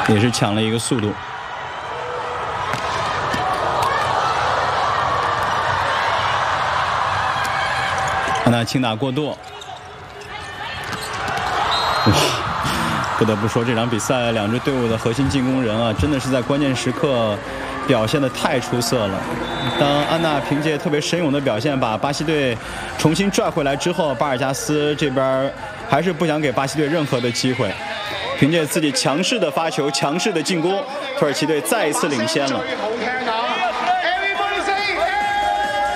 也是抢了一个速度。安娜轻打过度，哇！不得不说，这场比赛两支队伍的核心进攻人啊，真的是在关键时刻表现得太出色了。当安娜凭借特别神勇的表现把巴西队重新拽回来之后，巴尔加斯这边还是不想给巴西队任何的机会，凭借自己强势的发球、强势的进攻，土耳其队再一次领先了。